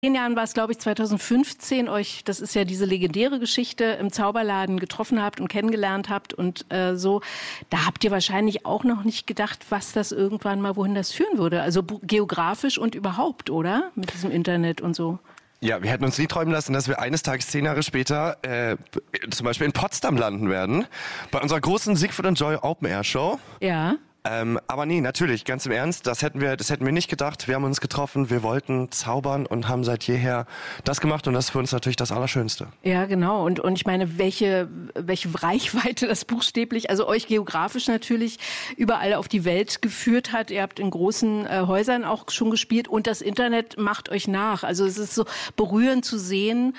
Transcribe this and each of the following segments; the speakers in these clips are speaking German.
Jahren war es, glaube ich, 2015 euch, das ist ja diese legendäre Geschichte, im Zauberladen getroffen habt und kennengelernt habt und so. Da habt ihr wahrscheinlich auch noch nicht gedacht, was das irgendwann mal, wohin das führen würde. Also geografisch und überhaupt, oder? Mit diesem Internet und so. Ja, wir hätten uns nie träumen lassen, dass wir eines Tages 10 Jahre später zum Beispiel in Potsdam landen werden. Bei unserer großen Siegfried und Joy Open Air Show. Ja. Aber nee, natürlich, ganz im Ernst, das hätten wir nicht gedacht. Wir haben uns getroffen, wir wollten zaubern und haben seit jeher das gemacht und das ist für uns natürlich das Allerschönste. Ja, genau. Und ich meine, welche Reichweite das buchstäblich, also euch geografisch natürlich überall auf die Welt geführt hat. Ihr habt in großen Häusern auch schon gespielt und das Internet macht euch nach. Also es ist so berührend zu sehen,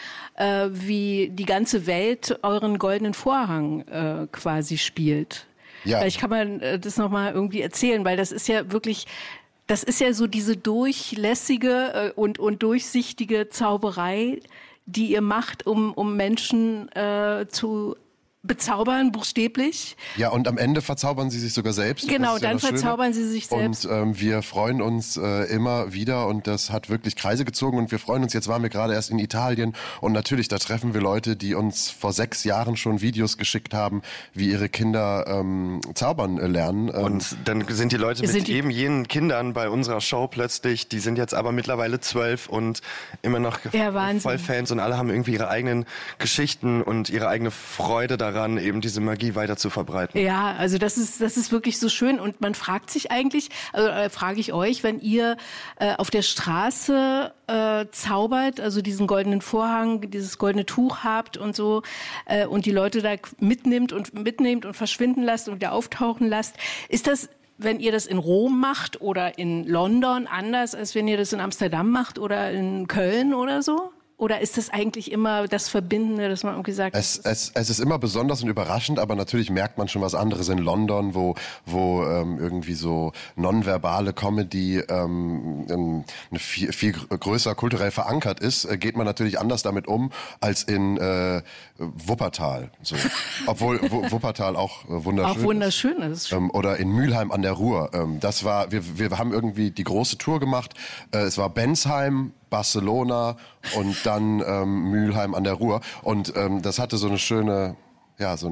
wie die ganze Welt euren goldenen Vorhang quasi spielt. Ja. Vielleicht kann man das nochmal irgendwie erzählen, weil das ist ja wirklich, das ist ja so diese durchlässige und durchsichtige Zauberei, die ihr macht, um Menschen zu bezaubern, buchstäblich. Ja, und am Ende verzaubern sie sich sogar selbst. Genau, dann verzaubern sie sich selbst. Und wir freuen uns immer wieder und das hat wirklich Kreise gezogen und wir freuen uns, jetzt waren wir gerade erst in Italien und natürlich, da treffen wir Leute, die uns vor 6 Jahren schon Videos geschickt haben, wie ihre Kinder zaubern lernen. Und dann sind die Leute mit eben jenen Kindern bei unserer Show plötzlich, die sind jetzt aber mittlerweile 12 und immer noch voll Fans und alle haben irgendwie ihre eigenen Geschichten und ihre eigene Freude daran, eben diese Magie weiter zu verbreiten. Ja, also das ist wirklich so schön und man fragt sich eigentlich, also frage ich euch, wenn ihr auf der Straße zaubert, also diesen goldenen Vorhang, dieses goldene Tuch habt und so und die Leute da mitnehmt und verschwinden lasst und wieder auftauchen lasst, ist das, wenn ihr das in Rom macht oder in London anders, als wenn ihr das in Amsterdam macht oder in Köln oder so? Oder ist das eigentlich immer das Verbindende, dass man irgendwie sagt... Es ist immer besonders und überraschend, aber natürlich merkt man schon was anderes in London, wo irgendwie so nonverbale Comedy viel größer kulturell verankert ist, geht man natürlich anders damit um als in Wuppertal. So. Obwohl Wuppertal auch wunderschön ist. Oder in Mülheim an der Ruhr. Wir haben irgendwie die große Tour gemacht. Es war Bensheim, Barcelona und dann Mülheim an der Ruhr. Und das hatte so eine schöne, so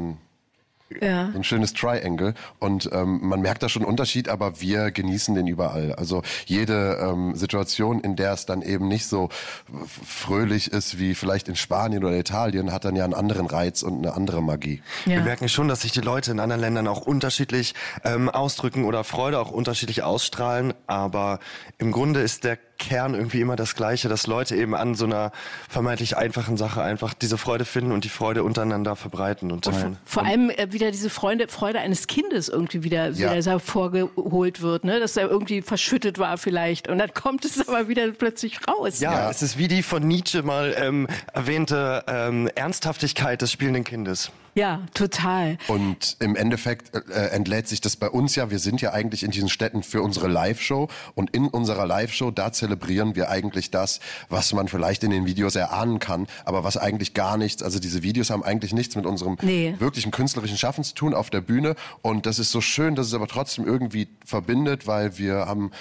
ein schönes Triangle. Und man merkt da schon einen Unterschied, aber wir genießen den überall. Also jede Situation, in der es dann eben nicht so fröhlich ist wie vielleicht in Spanien oder Italien, hat dann ja einen anderen Reiz und eine andere Magie. Ja. Wir merken schon, dass sich die Leute in anderen Ländern auch unterschiedlich ausdrücken oder Freude auch unterschiedlich ausstrahlen. Aber im Grunde ist der Kern irgendwie immer das Gleiche, dass Leute eben an so einer vermeintlich einfachen Sache einfach diese Freude finden und die Freude untereinander verbreiten und teilen. Vor allem wieder diese Freude eines Kindes irgendwie wieder hervorgeholt wird, ne? Dass er irgendwie verschüttet war vielleicht und dann kommt es aber wieder plötzlich raus. Ja, es ist wie die von Nietzsche mal erwähnte Ernsthaftigkeit des spielenden Kindes. Ja, total. Und im Endeffekt entlädt sich das bei uns ja. Wir sind ja eigentlich in diesen Städten für unsere Live-Show und in unserer Live-Show, da zelebrieren wir eigentlich das, was man vielleicht in den Videos erahnen kann, aber was eigentlich gar nichts, also diese Videos haben eigentlich nichts mit unserem wirklichen künstlerischen Schaffen zu tun auf der Bühne und das ist so schön, dass es aber trotzdem irgendwie verbindet, weil wir haben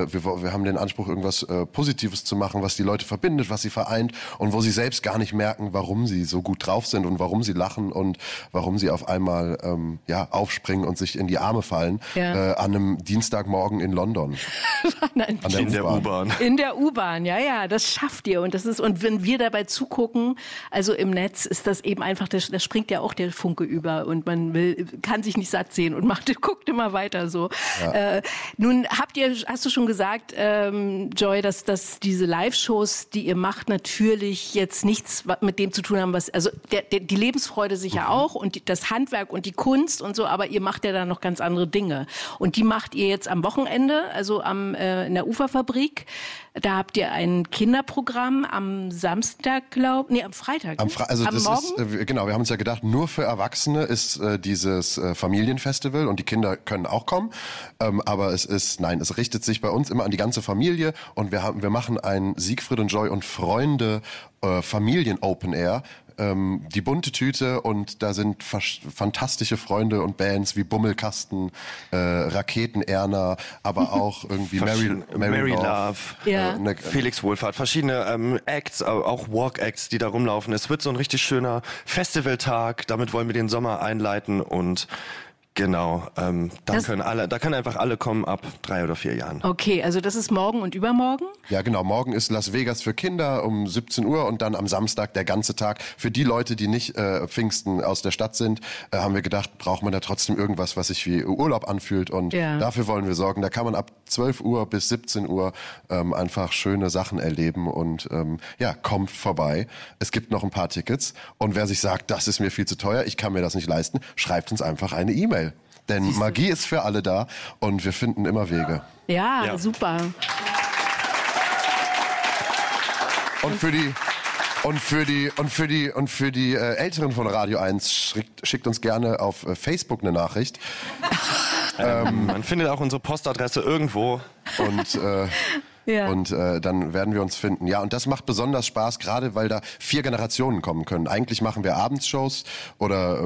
den Anspruch, irgendwas Positives zu machen, was die Leute verbindet, was sie vereint und wo sie selbst gar nicht merken, warum sie so gut drauf sind und warum sie lachen und warum sie auf einmal aufspringen und sich in die Arme fallen an einem Dienstagmorgen in London. In der U-Bahn. In der U-Bahn, ja, das schafft ihr. Und wenn wir dabei zugucken, also im Netz ist das eben einfach, da springt ja auch der Funke über und man kann sich nicht satt sehen und guckt immer weiter so. Ja. Nun hast du schon gesagt, Joy, dass diese Live-Shows, die ihr macht, natürlich jetzt nichts mit dem zu tun haben, also die Lebensfreude sicher auch und das Handwerk und die Kunst und so, aber ihr macht ja dann noch ganz andere Dinge. Und die macht ihr jetzt am Wochenende, also in der Uferfabrik. Da habt ihr ein Kinderprogramm am Samstag, am Freitag. Am Morgen? Genau, wir haben uns ja gedacht, nur für Erwachsene ist dieses Familienfestival und die Kinder können auch kommen. Aber es richtet sich bei uns immer an die ganze Familie und wir machen ein Siegfried und Joy und Freunde Familien-Open Air. Die bunte Tüte und da sind fantastische Freunde und Bands wie Bummelkasten, Raketen Erna, aber auch irgendwie Mary Love, Felix Wohlfahrt, verschiedene Acts, auch Walk-Acts, die da rumlaufen. Es wird so ein richtig schöner Festivaltag, damit wollen wir den Sommer einleiten und genau, da können einfach alle kommen ab 3 oder 4 Jahren. Okay, also das ist morgen und übermorgen? Ja, genau. Morgen ist Las Vegas für Kinder um 17 Uhr und dann am Samstag der ganze Tag. Für die Leute, die nicht Pfingsten aus der Stadt sind, haben wir gedacht, braucht man da trotzdem irgendwas, was sich wie Urlaub anfühlt. Und dafür wollen wir sorgen. Da kann man ab 12 Uhr bis 17 Uhr einfach schöne Sachen erleben und kommt vorbei. Es gibt noch ein paar Tickets. Und wer sich sagt, das ist mir viel zu teuer, ich kann mir das nicht leisten, schreibt uns einfach eine E-Mail. Denn Magie ist für alle da und wir finden immer Wege. Ja, super. Und für die Älteren von Radio 1 schickt uns gerne auf Facebook eine Nachricht. Man findet auch unsere Postadresse irgendwo. Und dann werden wir uns finden. Ja, und das macht besonders Spaß, gerade weil da 4 Generationen kommen können. Eigentlich machen wir Abendsshows oder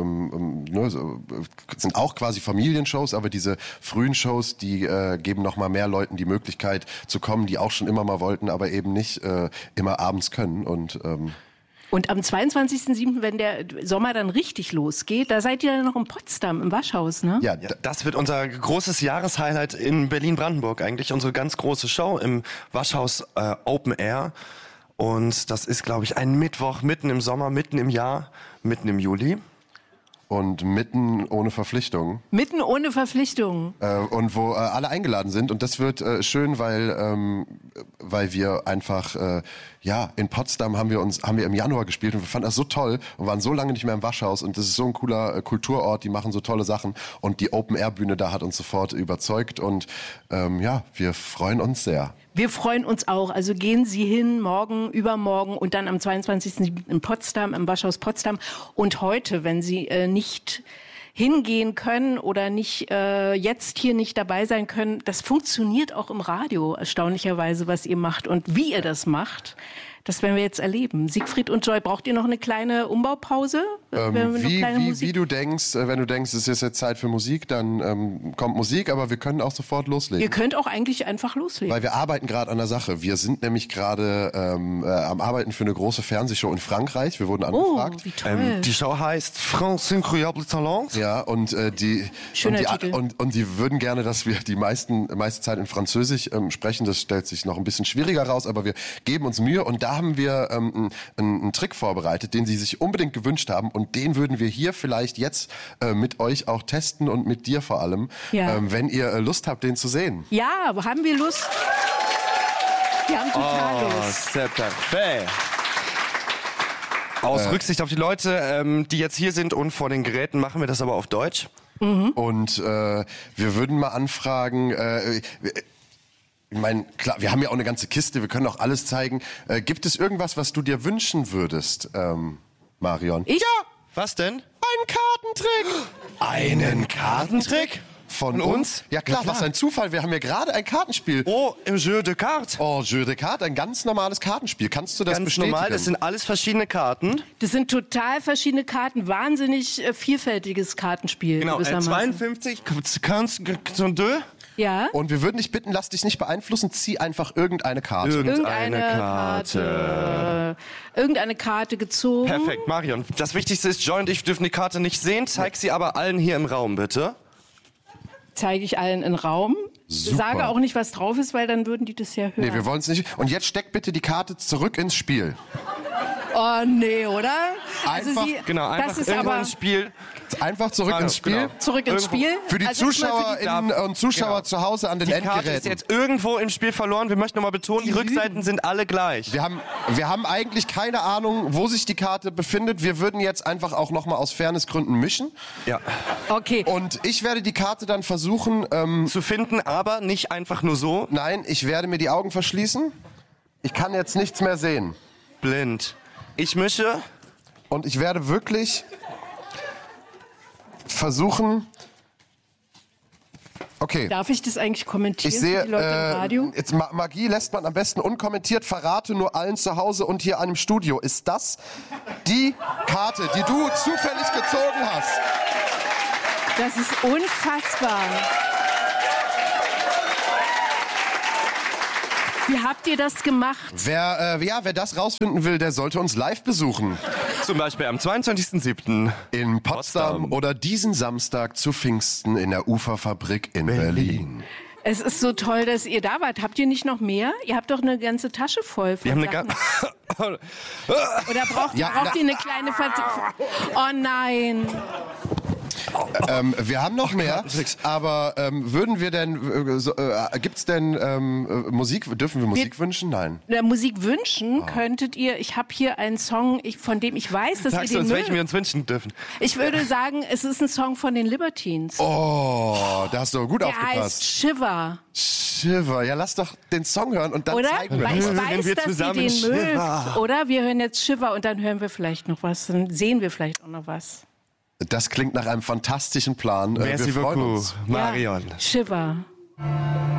sind auch quasi Familienshows, aber diese frühen Shows, die geben noch mal mehr Leuten die Möglichkeit zu kommen, die auch schon immer mal wollten, aber eben nicht immer abends können. Und am 22.07., wenn der Sommer dann richtig losgeht, da seid ihr dann noch in Potsdam, im Waschhaus, ne? Ja, das wird unser großes Jahreshighlight in Berlin-Brandenburg. Eigentlich unsere ganz große Show im Waschhaus Open Air. Und das ist, glaube ich, ein Mittwoch mitten im Sommer, mitten im Jahr, mitten im Juli. Und mitten ohne Verpflichtung. Mitten ohne Verpflichtung. Und wo alle eingeladen sind. Und das wird schön, weil wir einfach, in Potsdam haben wir im Januar gespielt und wir fanden das so toll und waren so lange nicht mehr im Waschhaus. Und das ist so ein cooler Kulturort, die machen so tolle Sachen. Und die Open-Air-Bühne da hat uns sofort überzeugt. Und wir freuen uns sehr. Wir freuen uns auch. Also gehen Sie hin, morgen, übermorgen und dann am 22. in Potsdam, im Waschhaus Potsdam. Und heute, wenn Sie nicht hingehen können oder nicht jetzt hier nicht dabei sein können, das funktioniert auch im Radio, erstaunlicherweise, was ihr macht und wie ihr das macht. Das werden wir jetzt erleben. Siegfried und Joy, braucht ihr noch eine kleine Umbaupause? Wie du denkst, wenn du denkst, es ist jetzt Zeit für Musik, dann kommt Musik, aber wir können auch sofort loslegen. Ihr könnt auch eigentlich einfach loslegen. Weil wir arbeiten gerade an der Sache. Wir sind nämlich gerade am Arbeiten für eine große Fernsehshow in Frankreich. Wir wurden angefragt. Oh, wie toll. Die Show heißt France Incroyable Talent. Ja, und die würden gerne, dass wir die meiste Zeit in Französisch sprechen. Das stellt sich noch ein bisschen schwieriger raus, aber wir geben uns Mühe und da haben wir einen Trick vorbereitet, den sie sich unbedingt gewünscht haben und den würden wir hier vielleicht jetzt mit euch auch testen und mit dir vor allem, wenn ihr Lust habt, den zu sehen. Ja, haben wir Lust? Wir haben total Lust. C'est parfait. Aus Rücksicht auf die Leute, die jetzt hier sind und vor den Geräten, machen wir das aber auf Deutsch. Mhm. Und wir würden mal anfragen... Ich meine, klar, wir haben ja auch eine ganze Kiste, wir können auch alles zeigen. Gibt es irgendwas, was du dir wünschen würdest, Marion? Ich? Ja! Was denn? Einen Kartentrick! Einen Kartentrick? Von uns? Ja klar, was ein Zufall. Wir haben ja gerade ein Kartenspiel. Oh, im Jeu de Cartes. Oh, Jeu de Cartes, ein ganz normales Kartenspiel. Kannst du das ganz bestätigen? Normal, das sind alles verschiedene Karten. Das sind total verschiedene Karten. Wahnsinnig vielfältiges Kartenspiel. Genau, 52, Cartes deux. Ja. Und wir würden dich bitten, lass dich nicht beeinflussen, zieh einfach irgendeine Karte. Irgendeine Karte. Irgendeine Karte gezogen. Perfekt, Marion. Das Wichtigste ist, Joy und ich dürfen die Karte nicht sehen. Zeig sie aber allen hier im Raum, bitte. Zeige ich allen im Raum. Super. Sage auch nicht, was drauf ist, weil dann würden die das ja hören. Nee, wir wollen es nicht. Und jetzt steck bitte die Karte zurück ins Spiel. Oh, nee, oder? Einfach, einfach ist irgendwann aber ins Spiel. Einfach zurück ins Spiel. Genau. Zurück ins Spiel. Für die Zuschauerinnen und Zuschauer zu Hause an den Die Karte Endgeräten. ist jetzt irgendwo im Spiel verloren. Wir möchten nochmal betonen, die Rückseiten sind alle gleich. Wir haben eigentlich keine Ahnung, wo sich die Karte befindet. Wir würden jetzt einfach auch nochmal aus Fairnessgründen mischen. Ja. Okay. Und ich werde die Karte dann versuchen... zu finden, aber nicht einfach nur so. Nein, ich werde mir die Augen verschließen. Ich kann jetzt nichts mehr sehen. Blind. Ich mische. Und ich werde wirklich versuchen... Okay. Darf ich das eigentlich kommentieren? Ich sehe, für die Leute im Radio? jetzt Magie lässt man am besten unkommentiert. Verrate nur allen zu Hause und hier einem Studio. Ist das die Karte, die du zufällig gezogen hast? Das ist unfassbar. Wie habt ihr das gemacht? Wer das rausfinden will, der sollte uns live besuchen. Zum Beispiel am 22.07. In Potsdam oder diesen Samstag zu Pfingsten in der Uferfabrik in Berlin. Es ist so toll, dass ihr da wart. Habt ihr nicht noch mehr? Ihr habt doch eine ganze Tasche voll von Wir haben Sachen. Oder braucht ihr eine kleine Oh nein. Wir haben noch mehr, aber würden wir denn, gibt's denn Musik, dürfen wir Musik wünschen? Nein. Musik wünschen könntet ihr, ich habe hier einen Song, von dem ich weiß, dass Sagst ihr du den uns, welchen mögt. wir uns wünschen dürfen? Ich würde sagen, es ist ein Song von den Libertines. Oh, da hast du gut Der aufgepasst. heißt Shiver. Shiver, ja, lass doch den Song hören und dann Oder? zeigen wir Weil ich das. weiß, wir dass ihr zusammen den Shiver. mögt. Oder? Wir hören jetzt Shiver und dann hören wir vielleicht noch was. Dann sehen wir vielleicht auch noch was. Das klingt nach einem fantastischen Plan. Merci wir freuen beaucoup, uns. Marion. Ja, Shiver.